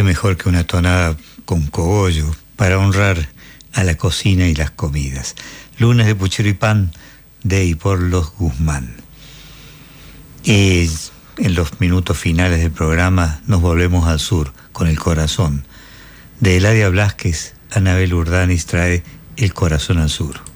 qué mejor que una tonada con cogollo para honrar a la cocina y las comidas. Lunes de puchero y pan de y por los Guzmán. Y en los minutos finales del programa nos volvemos al sur con El Corazón. De Eladia Blasquez, Anabel Urdanis trae El Corazón al Sur.